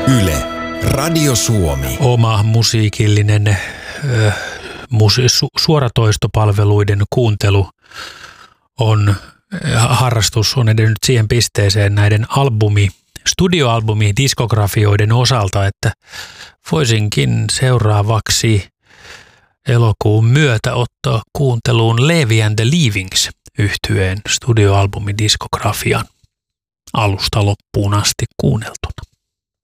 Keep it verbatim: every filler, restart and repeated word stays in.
Yle, Radio Suomi. Oma musiikillinen äh, musi- su- suoratoistopalveluiden kuuntelu on, äh, harrastus on edennyt siihen pisteeseen näiden albumi, studioalbumi diskografioiden osalta, että voisinkin seuraavaksi elokuun myötä ottaa kuunteluun Levi and the Leavings -yhtyeen studioalbumidiskografian alusta loppuun asti kuunneltuna.